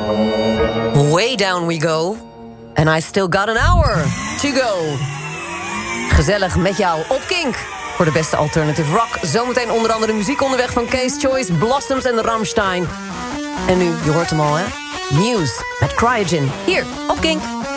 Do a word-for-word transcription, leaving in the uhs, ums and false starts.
Way down we go. And I still got an hour to go. Gezellig met jou op Kink. Voor de beste alternative rock. Zometeen onder andere muziek onderweg van Case Choice, Blossoms en Rammstein. En nu, je hoort hem al hè. News met Cryogen. Hier op Kink.